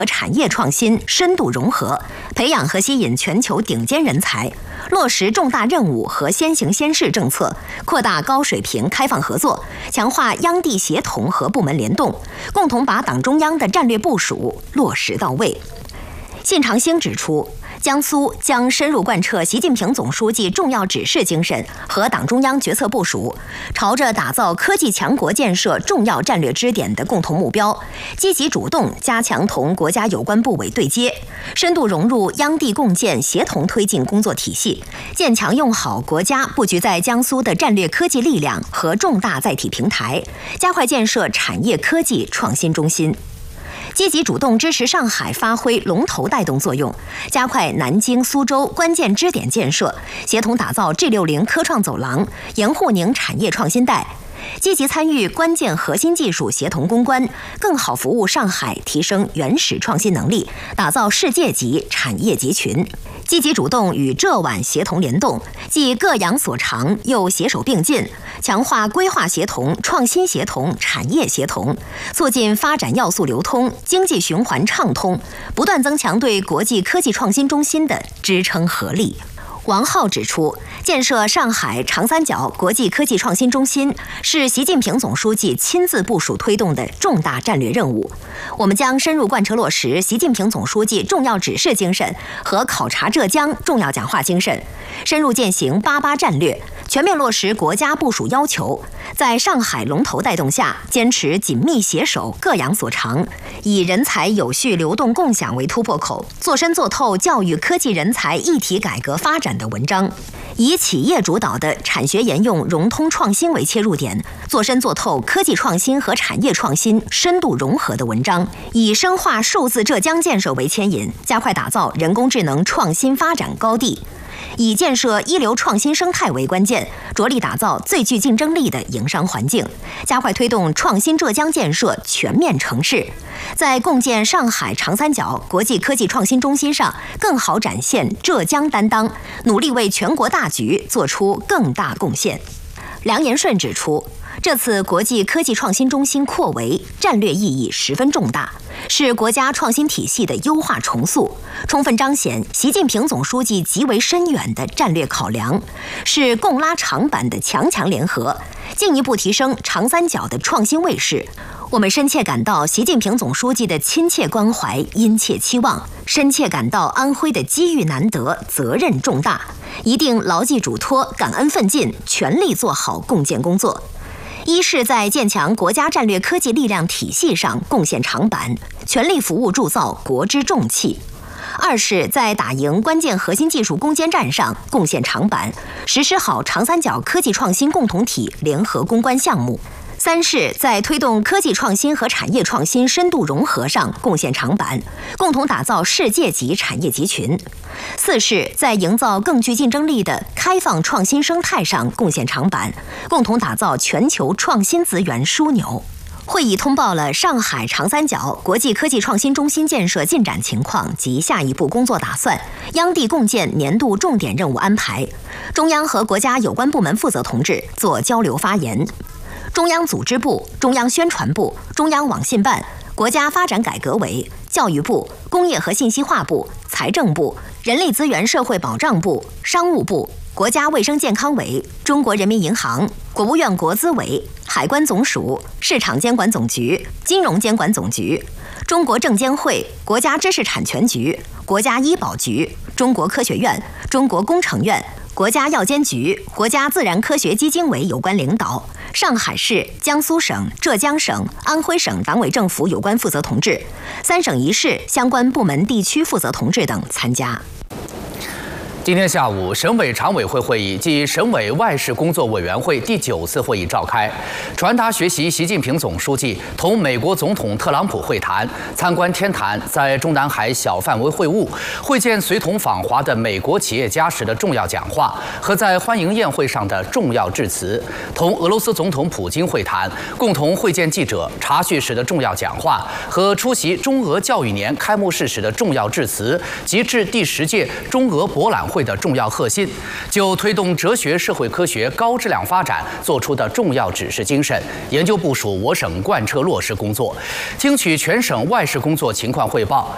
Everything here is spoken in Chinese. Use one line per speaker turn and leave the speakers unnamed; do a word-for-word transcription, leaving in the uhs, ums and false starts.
和产业创新深度融合，培养和吸引全球顶尖人才，落实重大任务和先行先试政策，扩大高水平开放合作，强化央地协同和部门联动，共同把党中央的战略部署落实到位。信长星指出，江苏将深入贯彻习近平总书记重要指示精神和党中央决策部署，朝着打造科技强国建设重要战略支点的共同目标，积极主动加强同国家有关部委对接，深度融入央地共建协同推进工作体系，建强用好国家布局在江苏的战略科技力量和重大载体平台，加快建设产业科技创新中心。积极主动支持上海发挥龙头带动作用，加快南京、苏州关键支点建设，协同打造 G 六十 科创走廊、盐沪宁产业创新带，积极参与关键核心技术协同攻关，更好服务上海提升原始创新能力，打造世界级产业集群。积极主动与浙皖协同联动，既各扬所长，又携手并进，强化规划协同、创新协同、产业协同，促进发展要素流通、经济循环畅通，不断增强对国际科技创新中心的支撑合力。王浩指出，建设上海长三角国际科技创新中心是习近平总书记亲自部署推动的重大战略任务。我们将深入贯彻落实习近平总书记重要指示精神和考察浙江重要讲话精神，深入践行八八战略，全面落实国家部署要求，在上海龙头带动下，坚持紧密携手、各扬所长，以人才有序流动共享为突破口，做深做透教育科技人才一体改革发展的文章，以企业主导的产学研用融通创新为切入点，做深做透科技创新和产业创新深度融合的文章，以深化数字浙江建设为牵引，加快打造人工智能创新发展高地，以建设一流创新生态为关键，着力打造最具竞争力的营商环境，加快推动创新浙江建设全面成事，在共建上海长三角国际科技创新中心上更好展现浙江担当，努力为全国大局做出更大贡献。梁延顺指出，这次国际科技创新中心扩围战略意义十分重大，是国家创新体系的优化重塑，充分彰显习近平总书记极为深远的战略考量，是共拉长板的强强联合，进一步提升长三角的创新位势。我们深切感到习近平总书记的亲切关怀、殷切期望，深切感到安徽的机遇难得、责任重大，一定牢记嘱托、感恩奋进，全力做好共建工作。一是在建强国家战略科技力量体系上贡献长板，全力服务铸造国之重器；二是在打赢关键核心技术攻坚战上贡献长板，实施好长三角科技创新共同体联合攻关项目；三是在推动科技创新和产业创新深度融合上贡献长板，共同打造世界级产业集群；四是在营造更具竞争力的开放创新生态上贡献长板，共同打造全球创新资源枢纽。会议通报了上海长三角国际科技创新中心建设进展情况及下一步工作打算，央地共建年度重点任务安排，中央和国家有关部门负责同志做交流发言。中央组织部、中央宣传部、中央网信办、国家发展改革委、教育部、工业和信息化部、财政部、人力资源社会保障部、商务部、国家卫生健康委、中国人民银行、国务院国资委、海关总署、市场监管总局、金融监管总局、中国证监会、国家知识产权局、国家医保局、中国科学院、中国工程院、国家药监局、国家自然科学基金委有关领导，上海市、江苏省、浙江省、安徽省党委政府有关负责同志，三省一市相关部门地区负责同志等参加。
今天下午，省委常委会会议暨省委外事工作委员会第九次会议召开，传达学习习近平总书记同美国总统特朗普会谈，参观天坛在中南海小范围会晤，会见随同访华的美国企业家时的重要讲话和在欢迎宴会上的重要致辞，同俄罗斯总统普京会谈，共同会见记者，查叙时的重要讲话和出席中俄教育年开幕式时的重要致辞及致第十届中俄博览会会的重要核心，就推动哲学社会科学高质量发展做出的重要指示精神，研究部署我省贯彻落实工作，听取全省外事工作情况汇报，